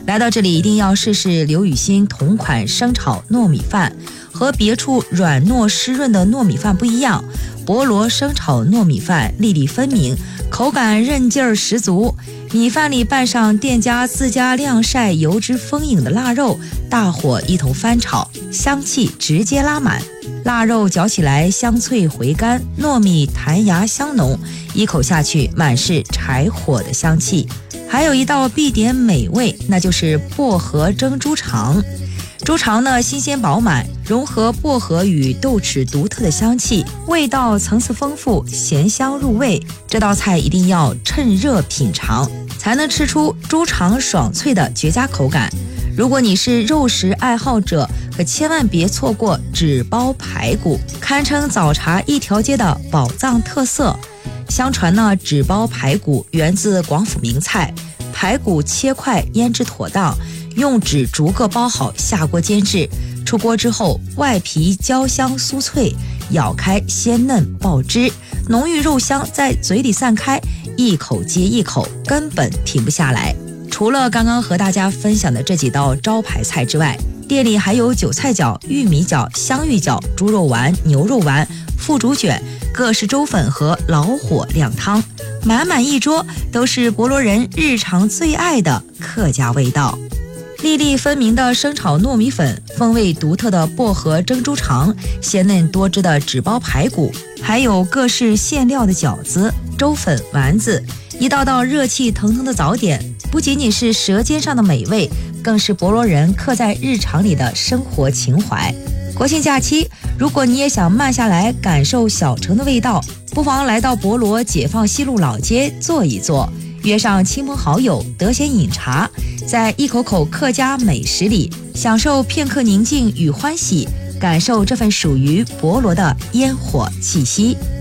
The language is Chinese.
来到这里一定要试试刘雨欣同款生炒糯米饭。和别处软糯湿润的糯米饭不一样，博罗生炒糯米饭粒粒分明，口感韧劲儿十足。米饭里拌上店家自家晾晒油脂丰盈的腊肉，大火一同翻炒，香气直接拉满。腊肉嚼起来香脆回甘，糯米弹牙香浓，一口下去满是柴火的香气。还有一道必点美味，那就是薄荷蒸猪肠。猪肠呢新鲜饱满，融合薄荷与豆豉独特的香气，味道层次丰富，咸香入味。这道菜一定要趁热品尝，才能吃出猪肠爽脆的绝佳口感。如果你是肉食爱好者，可千万别错过纸包排骨，堪称早茶一条街的宝藏特色。相传呢，纸包排骨源自广府名菜，排骨切块腌制妥当，用纸逐个包好下锅煎制，出锅之后外皮焦香酥脆，咬开鲜嫩爆汁，浓郁肉香在嘴里散开，一口接一口，根本停不下来。除了刚刚和大家分享的这几道招牌菜之外，店里还有韭菜饺、玉米饺、香芋饺、猪肉丸、牛肉丸、腐竹卷、各式粥粉和老火靓汤，满满一桌都是博罗人日常最爱的客家味道。粒粒分明的生炒糯米粉，风味独特的薄荷蒸猪肠，鲜嫩多汁的纸包排骨，还有各式馅料的饺子、粥粉、丸子，一道道热气腾腾的早点，不仅仅是舌尖上的美味，更是博罗人刻在日常里的生活情怀。国庆假期，如果你也想慢下来感受小城的味道，不妨来到博罗解放西路老街坐一坐，约上亲朋好友得闲饮茶，在一口口客家美食里享受片刻宁静与欢喜，感受这份属于博罗的烟火气息。